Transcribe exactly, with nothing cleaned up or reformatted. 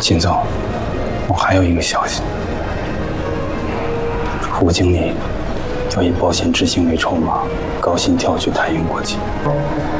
秦总，我还有一个消息，胡经理要以保险执行为筹码，高薪调去太英国籍。